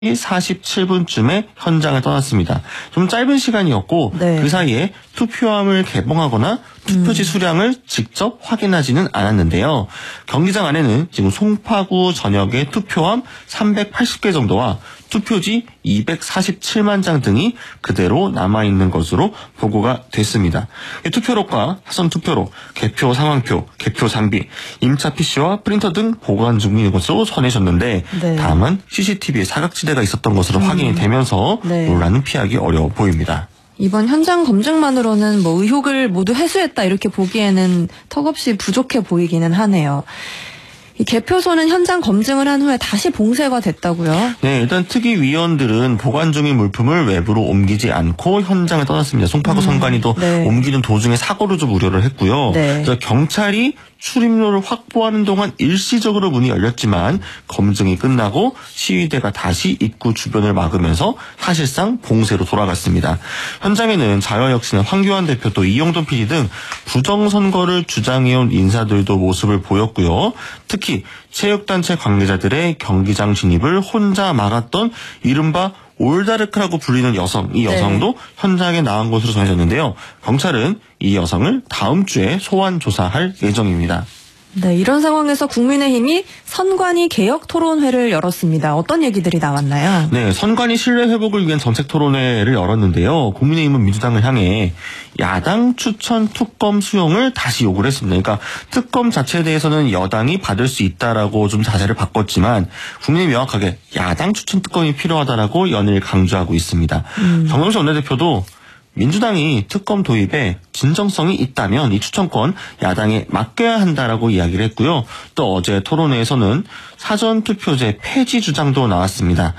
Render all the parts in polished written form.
47분쯤에 현장을 떠났습니다. 좀 짧은 시간이었고 그 사이에 투표함을 개봉하거나 투표지 수량을 직접 확인하지는 않았는데요. 경기장 안에는 지금 송파구 전역의 투표함 380개 정도와 투표지 247만 장 등이 그대로 남아있는 것으로 보고가 됐습니다. 투표록과 사전 투표록, 개표 상황표, 개표 장비, 임차 PC와 프린터 등 보관 중인 것으로 전해졌는데 다만 CCTV에 사각지대가 있었던 것으로 확인이 되면서 논란은 피하기 어려워 보입니다. 이번 현장 검증만으로는 의혹을 모두 해소했다 이렇게 보기에는 턱없이 부족해 보이기는 하네요. 이 개표소는 현장 검증을 한 후에 다시 봉쇄가 됐다고요? 네, 일단 특위위원들은 보관 중인 물품을 외부로 옮기지 않고 현장을 떠났습니다. 송파구 선관위도 옮기는 도중에 사고를 좀 우려를 했고요. 그래서 경찰이 출입로를 확보하는 동안 일시적으로 문이 열렸지만 검증이 끝나고 시위대가 다시 입구 주변을 막으면서 사실상 봉쇄로 돌아갔습니다. 현장에는 자유혁신의 황교안 대표 또 이영돈 PD 등 부정선거를 주장해온 인사들도 모습을 보였고요. 특히 체육단체 관계자들의 경기장 진입을 혼자 막았던 이른바 올다르크라고 불리는 여성, 이 여성도 현장에 나온 것으로 전해졌는데요. 경찰은 이 여성을 다음 주에 소환 조사할 예정입니다. 네, 이런 상황에서 국민의힘이 선관위 개혁 토론회를 열었습니다. 어떤 얘기들이 나왔나요? 네, 선관위 신뢰 회복을 위한 정책 토론회를 열었는데요. 국민의힘은 민주당을 향해 야당 추천 특검 수용을 다시 요구를 했습니다. 그러니까 특검 자체에 대해서는 여당이 받을 수 있다라고 좀 자세를 바꿨지만 국민의힘이 명확하게 야당 추천 특검이 필요하다라고 연일 강조하고 있습니다. 정동영 원내대표도 민주당이 특검 도입에 진정성이 있다면 이 추천권 야당에 맡겨야 한다라고 이야기를 했고요. 또 어제 토론회에서는 사전투표제 폐지 주장도 나왔습니다.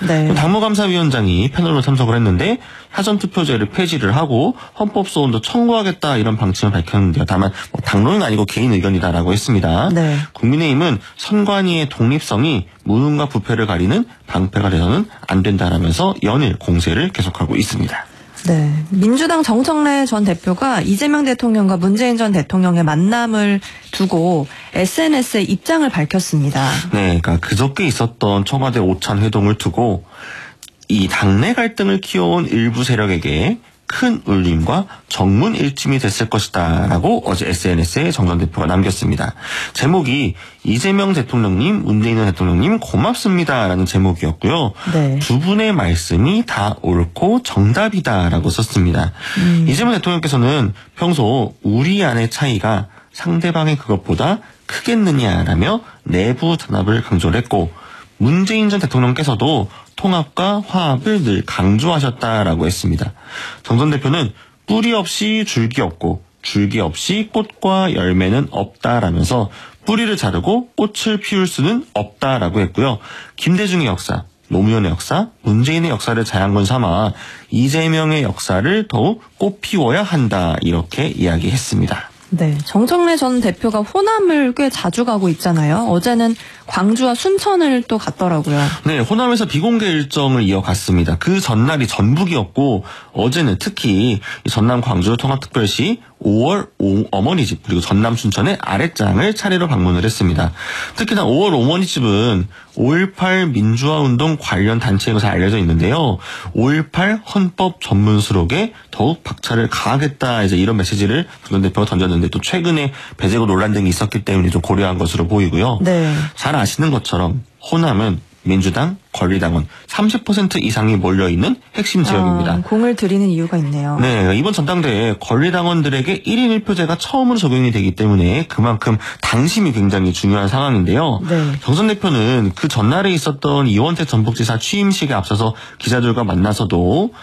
당무감사위원장이 패널로 참석을 했는데 사전투표제를 폐지를 하고 헌법소원도 청구하겠다 이런 방침을 밝혔는데요. 다만 당론은 아니고 개인 의견이다라고 했습니다. 국민의힘은 선관위의 독립성이 무능과 부패를 가리는 방패가 돼서는 안 된다라면서 연일 공세를 계속하고 있습니다. 네, 민주당 정청래 전 대표가 이재명 대통령과 문재인 전 대통령의 만남을 두고 SNS에 입장을 밝혔습니다. 네, 그러니까 그저께 있었던 청와대 오찬 회동을 두고 이 당내 갈등을 키워온 일부 세력에게 큰 울림과 정문 일침이 됐을 것이다 라고 어제 SNS에 정 전 대표가 남겼습니다. 제목이 이재명 대통령님, 문재인 대통령님 고맙습니다 라는 제목이었고요. 두 분의 말씀이 다 옳고 정답이다 라고 썼습니다. 이재명 대통령께서는 평소 우리 안의 차이가 상대방의 그것보다 크겠느냐라며 내부 단합을 강조를 했고 문재인 전 대통령께서도 통합과 화합을 늘 강조하셨다라고 했습니다. 정 전 대표는 뿌리 없이 줄기 없고 줄기 없이 꽃과 열매는 없다라면서 뿌리를 자르고 꽃을 피울 수는 없다라고 했고요. 김대중의 역사, 노무현의 역사, 문재인의 역사를 자양분 삼아 이재명의 역사를 더욱 꽃피워야 한다 이렇게 이야기했습니다. 네, 정청래 전 대표가 호남을 꽤 자주 가고 있잖아요. 어제는 광주와 순천을 또 갔더라고요. 네, 호남에서 비공개 일정을 이어갔습니다. 그 전날이 전북이었고 어제는 특히 전남 광주 통합특별시 5월 어머니집 그리고 전남 순천의 아랫장을 차례로 방문을 했습니다. 특히나 5월 어머니집은 5.18 민주화운동 관련 단체인 것으로 알려져 있는데요. 5.18 헌법 전문 수록에 더욱 박차를 가하겠다 이제 이런 메시지를 정 대표가 던졌는데 또 최근에 배제고 논란 등이 있었기 때문에 좀 고려한 것으로 보이고요. 잘 아시는 것처럼 호남은 민주당, 권리당원 30% 이상이 몰려있는 핵심 지역입니다. 공을 들이는 이유가 있네요. 네, 이번 전당대회에 권리당원들에게 1인 1표제가 처음으로 적용이 되기 때문에 그만큼 당심이 굉장히 중요한 상황인데요. 정 전 대표는 그 전날에 있었던 이원택 전북지사 취임식에 앞서서 기자들과 만나서도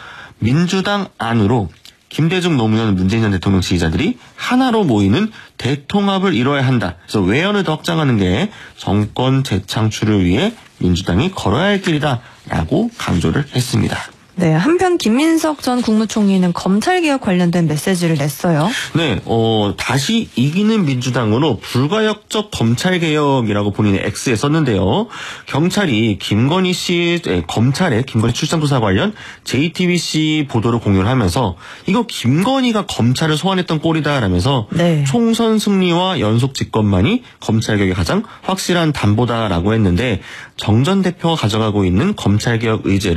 민주당 안으로 김대중, 노무현, 문재인 전 대통령 지지자들이 하나로 모이는 대통합을 이뤄야 한다. 그래서 외연을 더 확장하는 게 정권 재창출을 위해 민주당이 걸어야 할 길이다 라고 강조를 했습니다. 네, 한편 김민석 전 국무총리는 검찰개혁 관련된 메시지를 냈어요. 네, 다시 이기는 민주당으로 불가역적 검찰개혁이라고 본인의 X에 썼는데요. 경찰이 김건희 씨, 검찰의 김건희 출장조사 관련 JTBC 보도를 공유를 하면서 이거 김건희가 검찰을 소환했던 꼴이다라면서 네. 총선 승리와 연속 집권만이 검찰개혁의 가장 확실한 담보다라고 했는데 정 전 대표가 가져가고 있는 검찰개혁 의제를